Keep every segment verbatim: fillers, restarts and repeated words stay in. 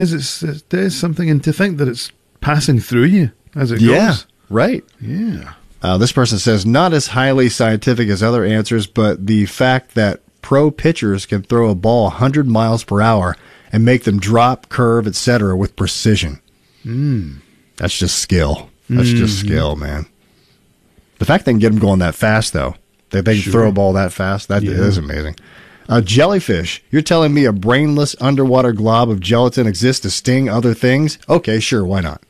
It's, it's, there's something, and to think that it's passing through you as it yeah, goes. Right. Yeah. Uh, this person says, not as highly scientific as other answers, but the fact that pro pitchers can throw a ball one hundred miles per hour and make them drop, curve, et cetera with precision. Mm. That's just skill. That's Mm-hmm. just skill, man. The fact they can get them going that fast, though, that they can Sure. throw a ball that fast, that Yeah. is amazing. Uh, jellyfish. You're telling me a brainless underwater glob of gelatin exists to sting other things? Okay, sure, why not?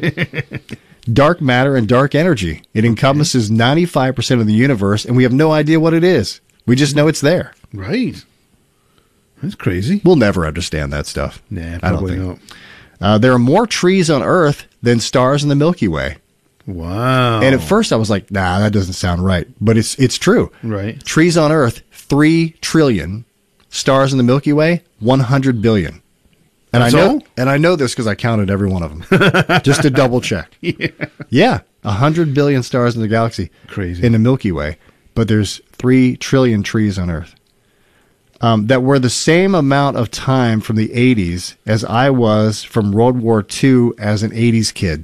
Dark matter and dark energy. It encompasses ninety-five percent of the universe, and we have no idea what it is. We just know it's there. Right. That's crazy. We'll never understand that stuff. Nah, I don't probably think. not. Uh, there are more trees on Earth than stars in the Milky Way. Wow. And at first I was like, nah, that doesn't sound right. But it's it's true. Right. Trees on Earth, three trillion. Stars in the Milky Way, one hundred billion. And That's I know all? and I know this because I counted every one of them. Just to double check. Yeah. Yeah, one hundred billion stars in the galaxy. Crazy. In the Milky Way. But there's three trillion trees on Earth. Um, that were the same amount of time from the eighties as I was from World War Two as an eighties kid.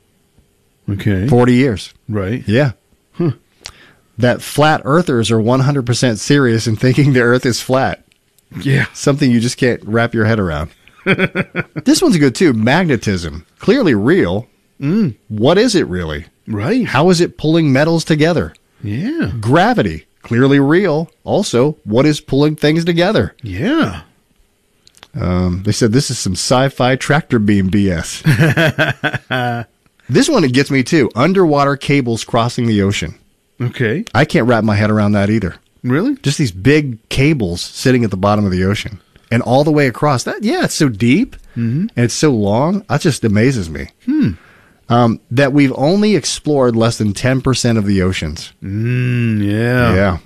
Okay. forty years. Right. Yeah. Huh. That flat earthers are one hundred percent serious in thinking the earth is flat. Yeah. Something you just can't wrap your head around. This one's good too. Magnetism. Clearly real. Mm. What is it really? Right. How is it pulling metals together? Yeah. Gravity. Clearly real. Also, what is pulling things together? Yeah. Um, they said this is some sci-fi tractor beam B S. This one, it gets me too. Underwater cables crossing the ocean. Okay. I can't wrap my head around that either. Really? Just these big cables sitting at the bottom of the ocean and all the way across. That, yeah, it's so deep Mm-hmm. and it's so long. That just amazes me. Hmm. Um, that we've only explored less than ten percent of the oceans. Mm, yeah. Yeah.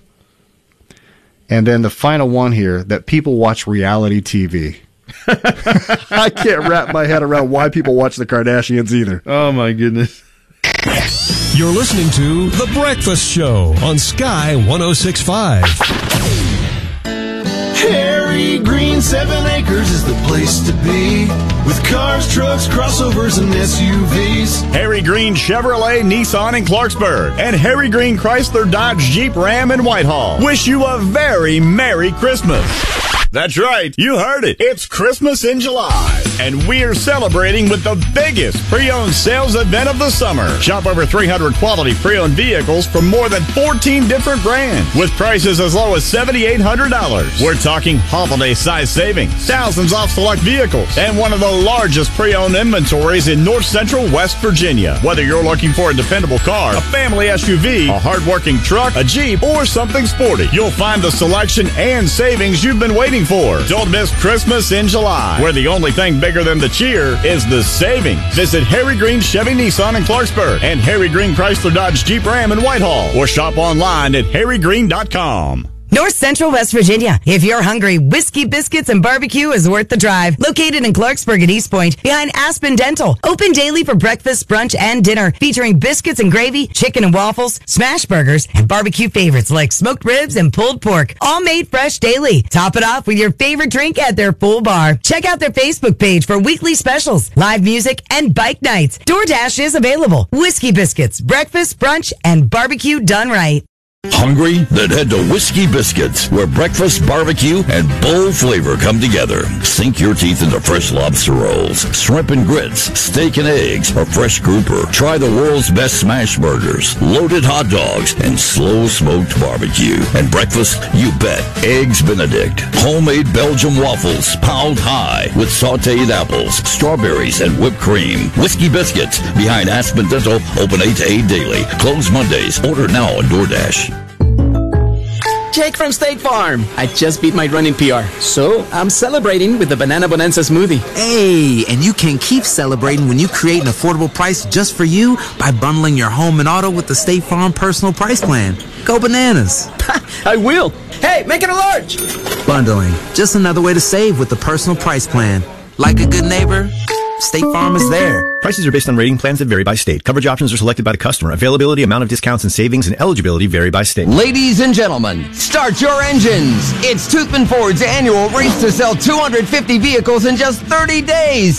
And then the final one here, that people watch reality T V. I can't wrap my head around why people watch the Kardashians either. Oh, my goodness. You're listening to The Breakfast Show on Sky one oh six point five. Harry Green, seven acres is the place to be. With cars, trucks, crossovers, and S U Vs. Harry Green Chevrolet, Nissan in Clarksburg, and Harry Green Chrysler Dodge Jeep Ram in Whitehall wish you a very Merry Christmas. That's right, you heard it. It's Christmas in July, and we're celebrating with the biggest pre-owned sales event of the summer. Shop over three hundred quality pre-owned vehicles from more than fourteen different brands with prices as low as seven thousand eight hundred dollars. We're talking holiday-size savings, thousands off select vehicles, and one of the largest pre-owned inventories in North Central West Virginia. Whether you're looking for a dependable car, a family S U V, a hard-working truck, a Jeep, or something sporty, you'll find the selection and savings you've been waiting for. Don't miss Christmas in July, where the only thing bigger than the cheer is the savings. Visit Harry Green Chevy Nissan in Clarksburg and Harry Green Chrysler Dodge Jeep Ram in Whitehall, or shop online at harry green dot com. North Central West Virginia. If you're hungry, Whiskey Biscuits and Barbecue is worth the drive. Located in Clarksburg at East Point, behind Aspen Dental. Open daily for breakfast, brunch, and dinner. Featuring biscuits and gravy, chicken and waffles, smash burgers, and barbecue favorites like smoked ribs and pulled pork. All made fresh daily. Top it off with your favorite drink at their full bar. Check out their Facebook page for weekly specials, live music, and bike nights. DoorDash is available. Whiskey Biscuits, breakfast, brunch, and barbecue done right. Hungry? Then head to Whiskey Biscuits, where breakfast, barbecue, and bold flavor come together. Sink your teeth into fresh lobster rolls, shrimp and grits, steak and eggs, or fresh grouper. Try the world's best smash burgers, loaded hot dogs, and slow-smoked barbecue. And breakfast? You bet. Eggs Benedict. Homemade Belgian waffles, piled high, with sauteed apples, strawberries, and whipped cream. Whiskey Biscuits, behind Aspen Dental, open eight to eight daily. Close Mondays. Order now on DoorDash. Jake from State Farm. I just beat my running P R, so I'm celebrating with the Banana Bonanza smoothie. Hey, and you can keep celebrating when you create an affordable price just for you by bundling your home and auto with the State Farm Personal Price Plan. Go bananas. I will. Hey, make it a large. Bundling, just another way to save with the Personal Price Plan. Like a good neighbor, State Farm is there. Prices are based on rating plans that vary by state. Coverage options are selected by the customer. Availability, amount of discounts and savings, and eligibility vary by state. Ladies and gentlemen, start your engines. It's Toothman Ford's annual race to sell two hundred fifty vehicles in just thirty days.